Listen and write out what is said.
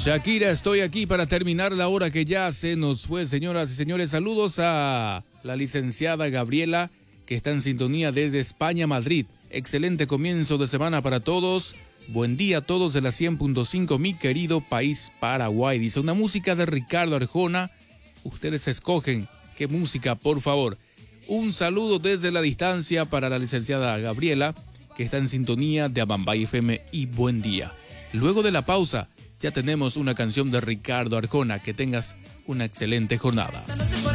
Shakira, estoy aquí para terminar la hora que ya se nos fue, señoras y señores. Saludos a la licenciada Gabriela, que está en sintonía desde España, Madrid. Excelente comienzo de semana para todos. Buen día a todos de la 100.5, mi querido país Paraguay. Dice una música de Ricardo Arjona. Ustedes escogen qué música, por favor. Un saludo desde la distancia para la licenciada Gabriela, que está en sintonía de Abambay FM, y buen día. Luego de la pausa, ya tenemos una canción de Ricardo Arjona. Que tengas una excelente jornada.